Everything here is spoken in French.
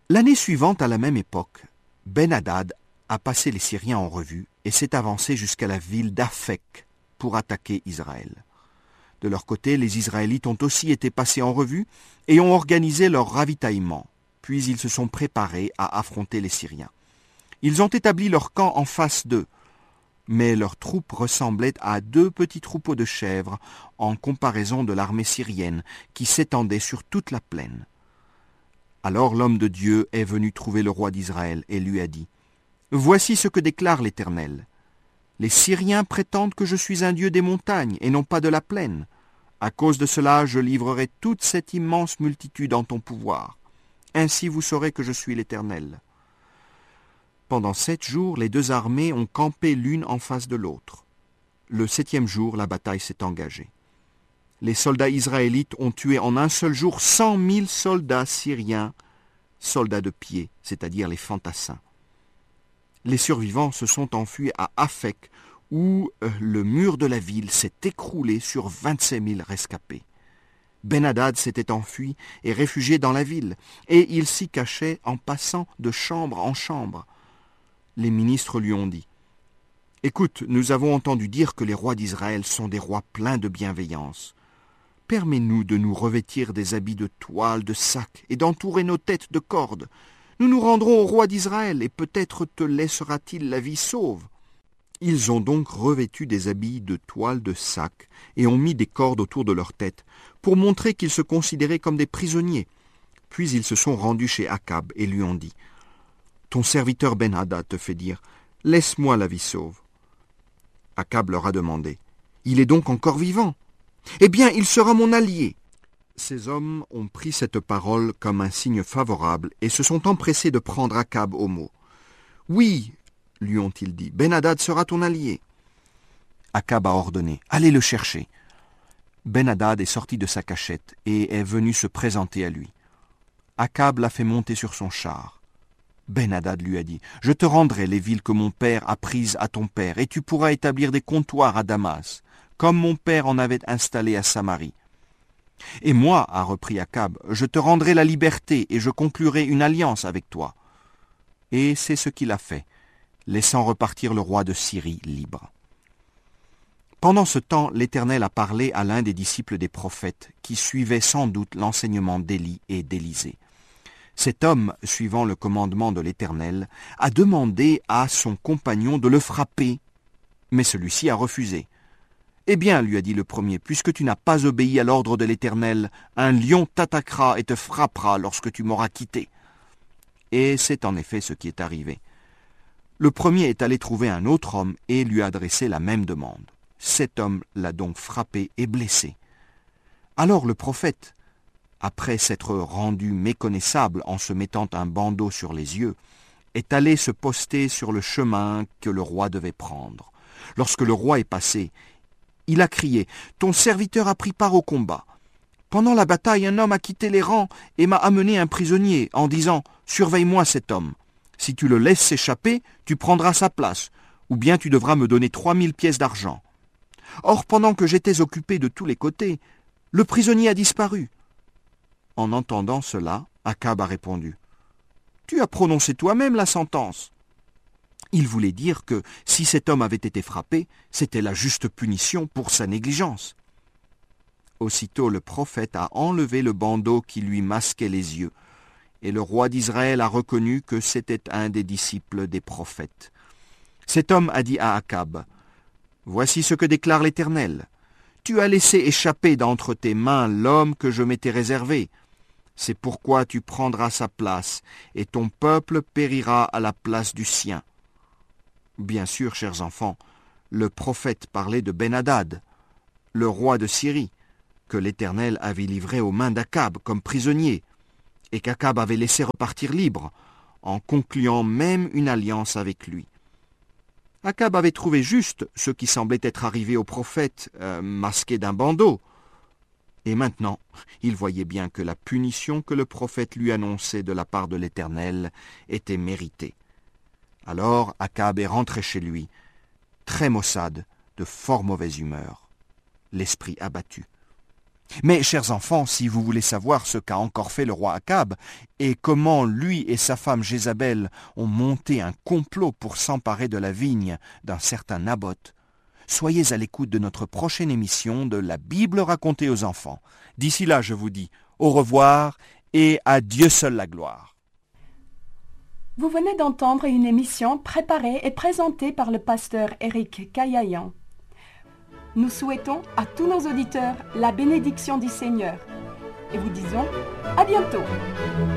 L'année suivante, à la même époque, Ben-Hadad a passé les Syriens en revue et s'est avancé jusqu'à la ville d'Aphek pour attaquer Israël. De leur côté, les Israélites ont aussi été passés en revue et ont organisé leur ravitaillement. Puis ils se sont préparés à affronter les Syriens. Ils ont établi leur camp en face d'eux, mais leurs troupes ressemblaient à 2 petits troupeaux de chèvres en comparaison de l'armée syrienne qui s'étendait sur toute la plaine. Alors l'homme de Dieu est venu trouver le roi d'Israël et lui a dit « Voici ce que déclare l'Éternel. Les Syriens prétendent que je suis un Dieu des montagnes et non pas de la plaine. À cause de cela, je livrerai toute cette immense multitude en ton pouvoir. Ainsi vous saurez que je suis l'Éternel. » Pendant 7 jours, les 2 armées ont campé l'une en face de l'autre. Le 7e jour, la bataille s'est engagée. Les soldats israélites ont tué en un seul jour 100 000 soldats syriens, soldats de pied, c'est-à-dire les fantassins. Les survivants se sont enfuis à Aphek, où le mur de la ville s'est écroulé sur 27 000 rescapés. Ben-Hadad s'était enfui et réfugié dans la ville, et il s'y cachait en passant de chambre en chambre. Les ministres lui ont dit « Écoute, nous avons entendu dire que les rois d'Israël sont des rois pleins de bienveillance. Permets-nous de nous revêtir des habits de toile, de sac, et d'entourer nos têtes de cordes. Nous nous rendrons au roi d'Israël, et peut-être te laissera-t-il la vie sauve. » Ils ont donc revêtu des habits de toile de sac, et ont mis des cordes autour de leur tête, pour montrer qu'ils se considéraient comme des prisonniers. Puis ils se sont rendus chez Akab, et lui ont dit « Ton serviteur Ben-Hadad te fait dire « Laisse-moi la vie sauve. » Akab leur a demandé « Il est donc encore vivant ? Eh bien, il sera mon allié. » Ces hommes ont pris cette parole comme un signe favorable et se sont empressés de prendre Akab au mot. « Oui, lui ont-ils dit, Ben-Hadad sera ton allié. » Akab a ordonné « Allez le chercher. » Ben-Hadad est sorti de sa cachette et est venu se présenter à lui. Akab l'a fait monter sur son char. Ben-Hadad lui a dit « Je te rendrai les villes que mon père a prises à ton père, et tu pourras établir des comptoirs à Damas, comme mon père en avait installé à Samarie. Et moi, a repris Akab, je te rendrai la liberté et je conclurai une alliance avec toi. » Et c'est ce qu'il a fait, laissant repartir le roi de Syrie libre. Pendant ce temps, l'Éternel a parlé à l'un des disciples des prophètes, qui suivait sans doute l'enseignement d'Élie et d'Élisée. Cet homme, suivant le commandement de l'Éternel, a demandé à son compagnon de le frapper, mais celui-ci a refusé. « Eh bien, lui a dit le premier, puisque tu n'as pas obéi à l'ordre de l'Éternel, un lion t'attaquera et te frappera lorsque tu m'auras quitté. » Et c'est en effet ce qui est arrivé. Le premier est allé trouver un autre homme et lui a adressé la même demande. Cet homme l'a donc frappé et blessé. Alors le prophète, après s'être rendu méconnaissable en se mettant un bandeau sur les yeux, est allé se poster sur le chemin que le roi devait prendre. Lorsque le roi est passé, il a crié « Ton serviteur a pris part au combat. Pendant la bataille, un homme a quitté les rangs et m'a amené un prisonnier en disant « Surveille-moi cet homme. Si tu le laisses s'échapper, tu prendras sa place, ou bien tu devras me donner 3000 pièces d'argent. » Or, pendant que j'étais occupé de tous les côtés, le prisonnier a disparu. En entendant cela, Akab a répondu « Tu as prononcé toi-même la sentence. » Il voulait dire que, si cet homme avait été frappé, c'était la juste punition pour sa négligence. Aussitôt le prophète a enlevé le bandeau qui lui masquait les yeux, et le roi d'Israël a reconnu que c'était un des disciples des prophètes. Cet homme a dit à Akab « Voici ce que déclare l'Éternel. Tu as laissé échapper d'entre tes mains l'homme que je m'étais réservé. C'est pourquoi tu prendras sa place, et ton peuple périra à la place du sien. » Bien sûr, chers enfants, le prophète parlait de Ben-Hadad, le roi de Syrie, que l'Éternel avait livré aux mains d'Akab comme prisonnier, et qu'Akab avait laissé repartir libre, en concluant même une alliance avec lui. Akab avait trouvé juste ce qui semblait être arrivé au prophète, masqué d'un bandeau. Et maintenant, il voyait bien que la punition que le prophète lui annonçait de la part de l'Éternel était méritée. Alors Akab est rentré chez lui, très maussade, de fort mauvaise humeur, l'esprit abattu. Mais, chers enfants, si vous voulez savoir ce qu'a encore fait le roi Akab et comment lui et sa femme Jézabel ont monté un complot pour s'emparer de la vigne d'un certain Naboth, soyez à l'écoute de notre prochaine émission de la Bible racontée aux enfants. D'ici là, je vous dis au revoir et à Dieu seul la gloire. Vous venez d'entendre une émission préparée et présentée par le pasteur Éric Caillayan. Nous souhaitons à tous nos auditeurs la bénédiction du Seigneur et vous disons à bientôt.